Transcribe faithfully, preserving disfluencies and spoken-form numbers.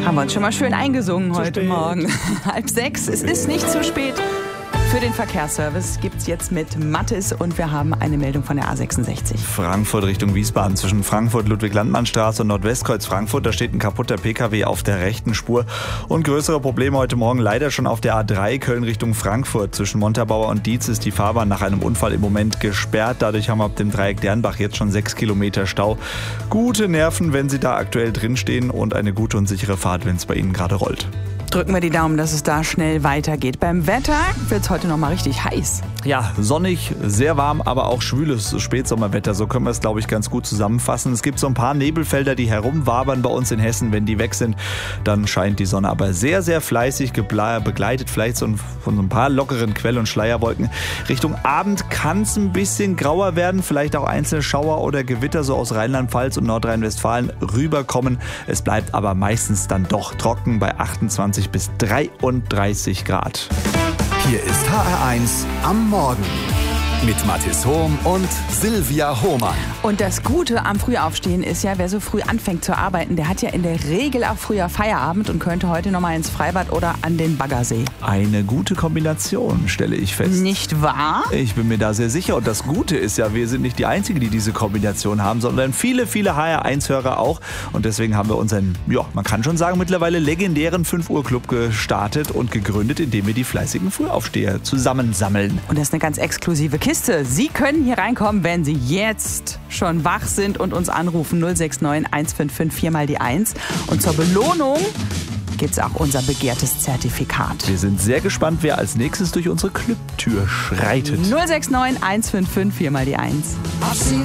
Haben wir uns schon mal schön eingesungen Zu heute spät. Morgen. Halb sechs, es ist nicht zu spät. Für den Verkehrsservice gibt es jetzt mit Mathis und wir haben eine Meldung von der A sechsundsechzig. Frankfurt Richtung Wiesbaden zwischen Frankfurt-Ludwig-Landmann-Straße und Nordwestkreuz-Frankfurt. Da steht ein kaputter Pkw auf der rechten Spur. Und größere Probleme heute Morgen leider schon auf der A drei Köln Richtung Frankfurt. Zwischen Montabaur und Dietz ist die Fahrbahn nach einem Unfall im Moment gesperrt. Dadurch haben wir ab dem Dreieck Dernbach jetzt schon sechs Kilometer Stau. Gute Nerven, wenn Sie da aktuell drinstehen und eine gute und sichere Fahrt, wenn es bei Ihnen gerade rollt. Drücken wir die Daumen, dass es da schnell weitergeht. Beim Wetter wird es heute noch mal richtig heiß. Ja, sonnig, sehr warm, aber auch schwüles Spätsommerwetter. So können wir es, glaube ich, ganz gut zusammenfassen. Es gibt so ein paar Nebelfelder, die herumwabern bei uns in Hessen. Wenn die weg sind, dann scheint die Sonne aber sehr, sehr fleißig, geble- begleitet vielleicht so ein, von so ein paar lockeren Quell- und Schleierwolken. Richtung Abend kann es ein bisschen grauer werden, vielleicht auch einzelne Schauer oder Gewitter so aus Rheinland-Pfalz und Nordrhein-Westfalen rüberkommen. Es bleibt aber meistens dann doch trocken bei achtundzwanzig bis dreiunddreißig Grad. Hier ist H R eins am Morgen mit Mathis Hohm und Silvia Hohmann. Und das Gute am Frühaufstehen ist ja, wer so früh anfängt zu arbeiten, der hat ja in der Regel auch früher Feierabend und könnte heute noch mal ins Freibad oder an den Baggersee. Eine gute Kombination, stelle ich fest. Nicht wahr? Ich bin mir da sehr sicher. Und das Gute ist ja, wir sind nicht die Einzigen, die diese Kombination haben, sondern viele, viele H R eins Hörer auch. Und deswegen haben wir unseren, ja, man kann schon sagen, mittlerweile legendären fünf Uhr Club gestartet und gegründet, indem wir die fleißigen Frühaufsteher zusammensammeln. Und das ist eine ganz exklusive Kiste. Sie können hier reinkommen, wenn Sie jetzt schon wach sind und uns anrufen. null sechs neun eins fünf fünf vier mal die eins. Und zur Belohnung gibt es auch unser begehrtes Zertifikat. Wir sind sehr gespannt, wer als nächstes durch unsere Clubtür schreitet. null sechs neun eins fünf fünf vier mal die eins.